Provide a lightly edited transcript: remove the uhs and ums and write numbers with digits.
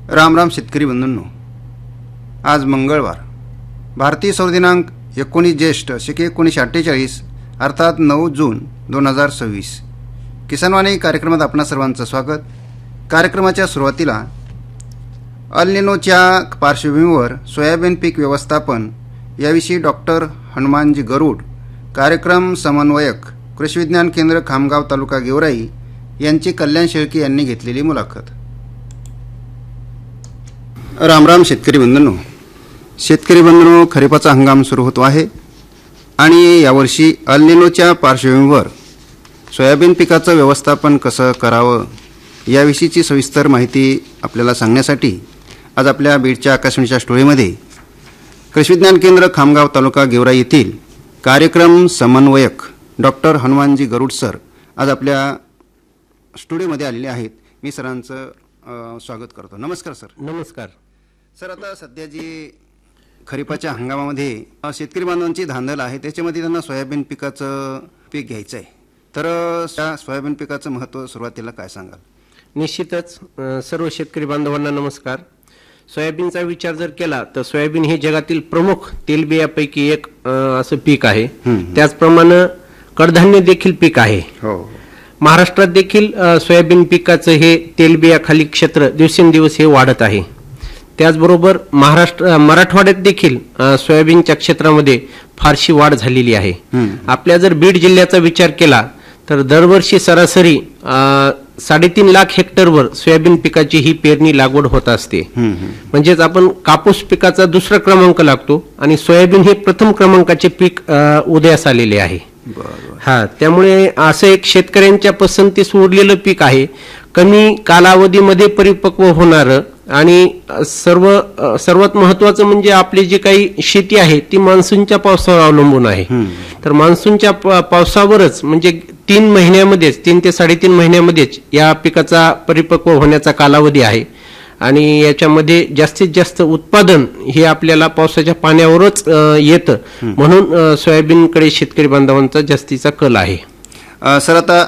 राम राम शेतकरी बंधूंनो, आज मंगळवार, भारतीय सौर दिनांक 19 ज्येष्ठ शके 1948 अर्थात 9 जून 2026. किसानवाणी कार्यक्रमात आपणा सर्वांचं स्वागत. कार्यक्रमाच्या सुरुवातीला अल निनोच्या पार्श्वभूमीवर सोयाबीन पीक व्यवस्थापन याविषयी डॉक्टर हनुमानजी गरुड, कार्यक्रम समन्वयक, कृषी विज्ञान केंद्र खामगाव तालुका गेवराई यांची कल्याण शेळके यांनी घेतलेली मुलाखत. राम राम शेतकरी बंधूंनो, खरीपाचा हंगाम सुरू होतो आहे आणि यावर्षी अल निनोच्या पार्श्वभूमीवर सोयाबीन पिकाचं व्यवस्थापन कसं करावं याविषयीची सविस्तर माहिती आपल्याला सांगण्यासाठी आज आपल्या बीडच्या आकाशवाणीच्या स्टुडिओमध्ये कृषी विज्ञान केंद्र खामगाव तालुका गेवराई येथील कार्यक्रम समन्वयक डॉक्टर हनुमानजी गरुड सर आज आपल्या स्टुडिओमध्ये आलेले आहेत. मी सरांचं स्वागत करतो. नमस्कार सर. नमस्कार सर. आता सध्या जी खरीपाच्या हंगामामध्ये शेतकरी बांधवांची धांदल आहे, त्याच्यामध्ये त्यांना सोयाबीन पिकाचं पीक घ्यायचं आहे, तर त्या सोयाबीन पिकाचं महत्त्व सुरुवातीला काय सांगाल? निश्चितच सर्व शेतकरी बांधवांना नमस्कार. सोयाबीनचा विचार जर केला तर सोयाबीन हे जगातील प्रमुख तेलबियापैकी एक असं पीक आहे. त्याचप्रमाणे कडधान्य देखील पीक आहे. महाराष्ट्रात देखील सोयाबीन पिकाचं हे तेलबियाखाली क्षेत्र दिवसेंदिवस हे वाढत आहे. त्याचबरोबर मराठवाड्यात देखील सोयाबीनच्या क्षेत्रामध्ये फारशी वाढ झालेली आहे. आपल्या जर बीड जिल्ह्याचा विचार केला तर दरवर्षी सरासरी 3.5 लाख हेक्टरवर सोयाबीन पिकाची ही पेरणी लागवड होत असते. म्हणजेच आपण कापूस पिकाचा दुसरा क्रमांक लागतो आणि सोयाबीन हे प्रथम क्रमांकाचे पीक उदयास आलेले आहे. त्यामुळे असं एक शेतकऱ्यांच्या पसंतीस उरलेलं पीक आहे. कमी कालावधीमध्ये परिपक्व होणारं आणि सर्वात महत्वाचं म्हणजे आपली जी काही शेती आहे ती मान्सूनच्या पावसावर अवलंबून आहे. तर मान्सूनच्या पावसावरच म्हणजे 3 महिन्यामध्येच 3 ते 3.5 महिन्यामध्येच या पिकाचा परिपक्व होण्याचा कालावधी आहे आणि याच्यामध्ये जास्तीत जास्त उत्पादन हे आपल्याला पावसाच्या पाण्यावरच येतं. म्हणून सोयाबीनकडे शेतकरी बांधवांचा जास्तीचा कल आहे. सर, आता